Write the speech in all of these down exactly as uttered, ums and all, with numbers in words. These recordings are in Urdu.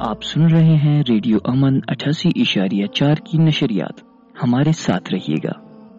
آپ سن رہے ہیں ریڈیو امن اٹھاسی اشاریہ چار کی نشریات. ہمارے ساتھ رہیے گا.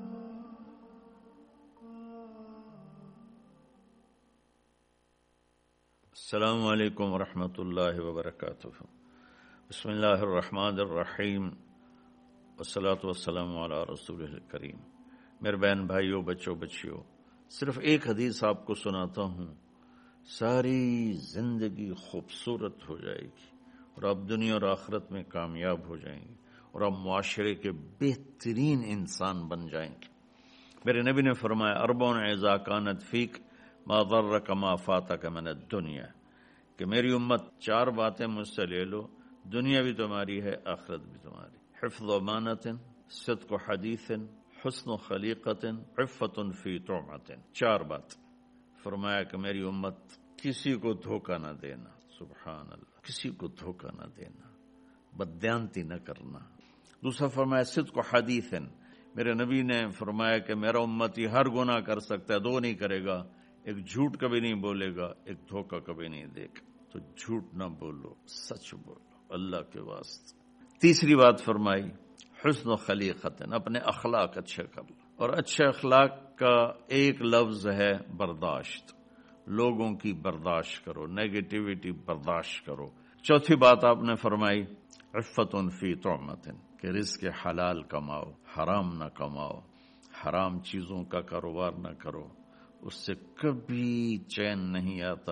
السلام علیکم ورحمۃ اللہ وبرکاتہ. بسم اللہ الرحمن الرحیم والصلاۃ والسلام علی رسول الکریم. میرے بہن بھائیوں، بچوں بچیوں، صرف ایک حدیث آپ کو سناتا ہوں، ساری زندگی خوبصورت ہو جائے گی اور آپ دنیا اور آخرت میں کامیاب ہو جائیں گے اور آپ معاشرے کے بہترین انسان بن جائیں گے. میرے نبی نے فرمایا، اربعون اذا کانت فیک ما ضرک ما فاتک من الدنیا، کہ میری امت چار باتیں مجھ سے لے لو، دنیا بھی تمہاری ہے، آخرت بھی تمہاری. حفظ امانت، صدق و حدیث، حسن و خلیقت، عفت فی طعمت. چار بات فرمایا کہ میری امت کسی کو دھوکہ نہ دینا. سبحان اللہ، کسی کو دھوکہ نہ دینا، بددیانتی نہ کرنا. دوسرا فرمایا صدق و حدیث، میرے نبی نے فرمایا کہ میرا امتی ہر گناہ کر سکتا ہے، دو نہیں کرے گا، ایک جھوٹ کبھی نہیں بولے گا، ایک دھوکہ کبھی نہیں دے گا. تو جھوٹ نہ بولو، سچ بولو اللہ کے واسطے. تیسری بات فرمائی حسن و خلیقت، اپنے اخلاق اچھے کر لو. اور اچھے اخلاق کا ایک لفظ ہے برداشت. لوگوں کی برداشت کرو، نیگیٹیوٹی برداشت کرو. چوتھی بات آپ نے فرمائی عفت فی طعمت، کہ رزق حلال کماؤ، حرام نہ کماؤ، حرام چیزوں کا کاروبار نہ کرو، اس سے کبھی چین نہیں آتا.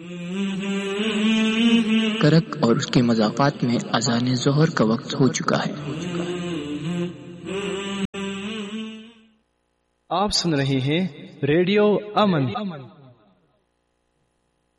کرک اور اس کے مضافات میں اذان ظہر کا وقت ہو چکا ہے. آپ سن رہے ہیں ریڈیو امن